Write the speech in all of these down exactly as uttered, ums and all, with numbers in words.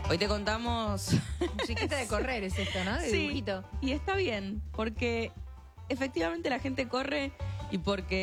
Hoy te contamos... Musiquita de correr es esto, ¿no? De sí, dibujito. Y está bien, porque efectivamente la gente corre y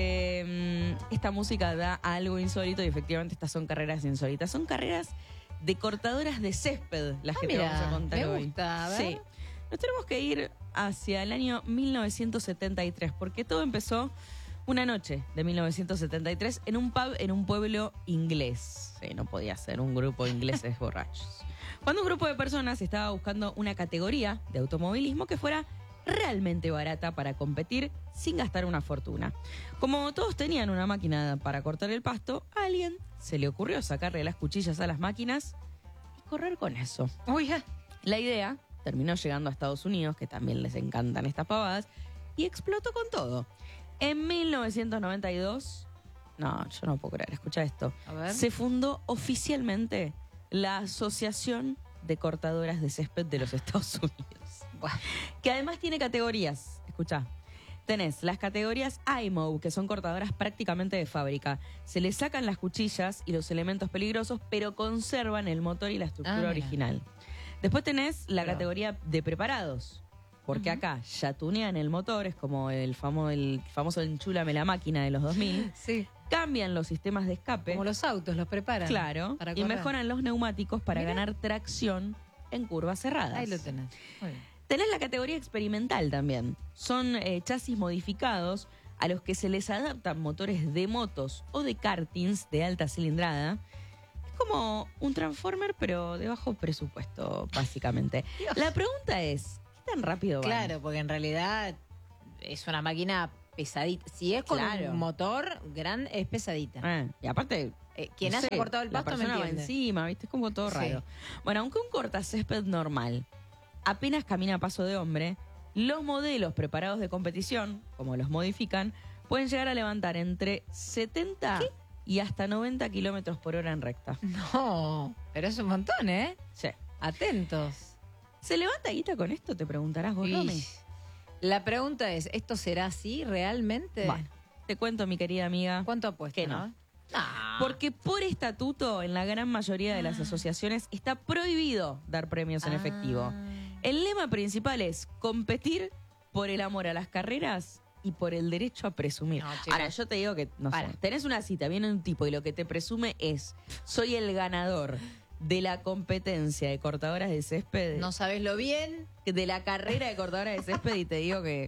porque mmm, esta música da algo insólito y efectivamente estas son carreras insólitas. Son carreras de cortadoras de césped las Ah, que mira, te vamos a contar me hoy. gusta, a ver. Sí. Nos tenemos que ir hacia el año mil novecientos setenta y tres, porque todo empezó una noche de mil novecientos setenta y tres en un pub en un pueblo inglés. Sí, no podía ser un grupo de ingleses borrachos. Cuando un grupo de personas estaba buscando una categoría de automovilismo que fuera realmente barata para competir sin gastar una fortuna. Como todos tenían una máquina para cortar el pasto, a alguien se le ocurrió sacarle las cuchillas a las máquinas y correr con eso. Uy, ja. La idea terminó llegando a Estados Unidos, que también les encantan estas pavadas, y explotó con todo. En mil novecientos noventa y dos, no, yo no puedo creer, escucha esto, A ver. se fundó oficialmente la Asociación de Cortadoras de Césped de los Estados Unidos, Buah. que además tiene categorías. Escuchá, tenés las categorías I M O, que son cortadoras prácticamente de fábrica. Se le sacan las cuchillas y los elementos peligrosos, pero conservan el motor y la estructura Ah, mira. original. Después tenés la Pero- categoría de preparados, porque Ujú. acá ya tunean el motor, es como el, famo, el famoso enchúlame la máquina de los dos mil. Sí, Cambian los sistemas de escape. como los autos, los preparan. Claro, para y correr. mejoran los neumáticos para Mira. ganar tracción en curvas cerradas. Ahí lo tenés. Muy bien. Tenés la categoría experimental también. Son eh, chasis modificados a los que se les adaptan motores de motos o de kartings de alta cilindrada. Es como un Transformer, pero de bajo presupuesto, básicamente. Dios. La pregunta es, ¿qué tan rápido van? Claro, porque en realidad es una máquina pesadita. Si es con Claro. un motor grande, es pesadita. Ah, y aparte... Eh, quien no haya sé, cortado el la pasto me persona va entiende. encima, ¿viste? Es como todo Sí. raro. Bueno, aunque un cortacésped normal apenas camina a paso de hombre, los modelos preparados de competición, como los modifican, pueden llegar a levantar entre setenta y hasta noventa kilómetros por hora en recta. No, pero es un montón, ¿eh? Sí. Atentos. ¿Se levanta guita con esto? Te preguntarás vos, Romy. Y la pregunta es, ¿esto será así realmente? Bueno, te cuento, mi querida amiga. ¿Cuánto apuesta? Que no. No. Porque por estatuto, en la gran mayoría de las asociaciones, está prohibido dar premios en Ah. efectivo. El lema principal es competir por el amor a las carreras y por el derecho a presumir. No, chicos. Ahora, yo te digo que, no Para. sé, tenés una cita, viene un tipo y lo que te presume es, soy el ganador de la competencia de cortadoras de césped, No sabes lo bien. de la carrera de cortadoras de césped, y te digo que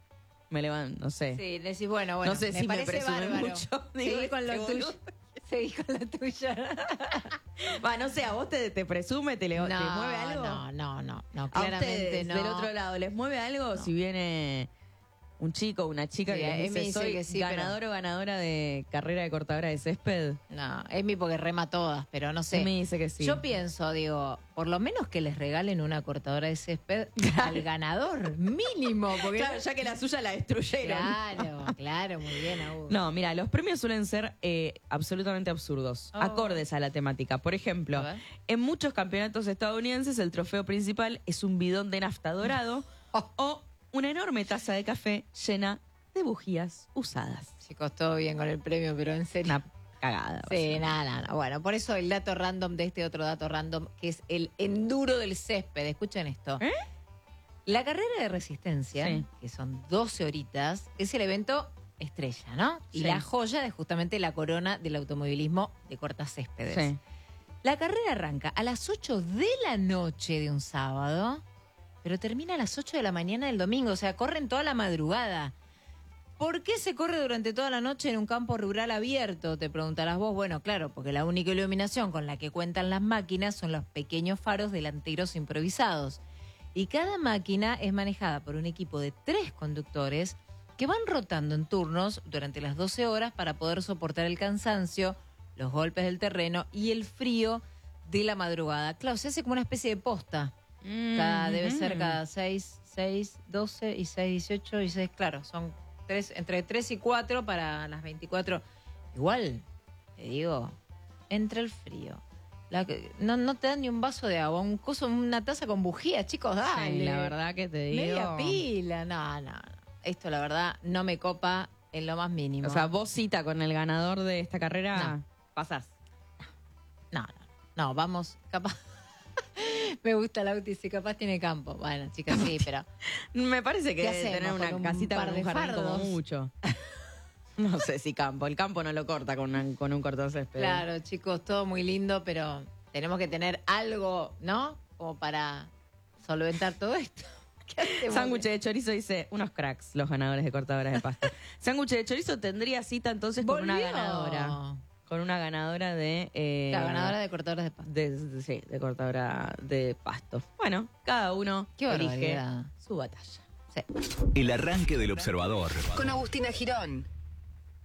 me levanto, no sé. Sí, decís, bueno, bueno. no sé si me parece presume bárbaro. mucho. Seguí Digo, con lo este tuyo. boludo. Seguí con lo tuyo. Va, no sé, ¿a vos te, te presume, te, le, te mueve algo? No, no, no, no, A claramente ustedes, no. del otro lado, ¿les mueve algo No. si viene un chico o una chica Sí, que Emi les dice, dice soy que sí, ganador o ganadora de carrera de cortadora de césped? No, es mi porque rema todas, pero no sé. Me dice que sí. Yo pienso, digo, por lo menos que les regalen una cortadora de césped al ganador, mínimo. Porque Claro, ya que la suya la destruyeron. Claro, claro, muy bien, Augusto. No, mira, los premios suelen ser eh, absolutamente absurdos, Oh. acordes a la temática. Por ejemplo, A ver. en muchos campeonatos estadounidenses el trofeo principal es un bidón de nafta dorado Oh. o una enorme taza de café llena de bujías usadas. Chicos, todo bien con el premio, pero en serio. Una cagada. Sí, nada, nada. Bueno, por eso el dato random de este otro dato random, que es el enduro del césped. Escuchen esto. ¿Eh? La carrera de resistencia, Sí. que son doce horitas, es el evento estrella, ¿no? Y Sí. la joya de justamente la corona del automovilismo de cortacéspedes. Sí. La carrera arranca a las ocho de la noche de un sábado, pero termina a las ocho de la mañana del domingo. O sea, corren toda la madrugada. ¿Por qué se corre durante toda la noche en un campo rural abierto? Te preguntarás vos. Bueno, claro, porque la única iluminación con la que cuentan las máquinas son los pequeños faros delanteros improvisados. Y cada máquina es manejada por un equipo de tres conductores que van rotando en turnos durante las doce horas para poder soportar el cansancio, los golpes del terreno y el frío de la madrugada. Claro, se hace como una especie de posta. Cada, debe ser cada seis, seis, doce y seis, dieciocho y seis, claro, son tres, entre tres y cuatro para las veinticuatro. Igual, te digo, entre el frío. La, que- no, no te dan ni un vaso de agua, un coso, una taza con bujía, chicos, dale. Sí, la verdad que te digo. Media pila, no, no, no. Esto la verdad no me copa en lo más mínimo. O sea, vos cita con el ganador de esta carrera, No. pasás. no, no, no, vamos, capaz. Me gusta Lauti, si capaz tiene campo. Bueno, chicas, sí, pero... Me parece que ¿Qué debe tener hacemos una con un casita par con de un jardín como fardos? mucho. No sé si campo. El campo no lo corta con, una- con un cortacésped. Claro, chicos, todo muy lindo, pero tenemos que tener algo, ¿no? Como para solventar todo esto. ¿Qué hacemos? Sándwich de chorizo dice, unos cracks los ganadores de cortadoras de pasta. Sándwich de chorizo tendría cita entonces con una Volvió. ganadora. Con una ganadora de... eh, La ganadora de cortadores de pasta. de, de- sí, de cortadora de pasto. Bueno, cada uno Qué elige barbaridad. su batalla. Sí. El arranque del observador. Con Agustina Girón.